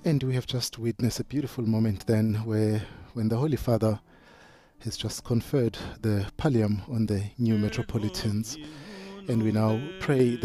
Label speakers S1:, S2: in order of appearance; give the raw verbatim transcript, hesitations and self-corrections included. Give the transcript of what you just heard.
S1: And we have just witnessed a beautiful moment then where when the Holy Father has just conferred the pallium on the new metropolitans, and we now pray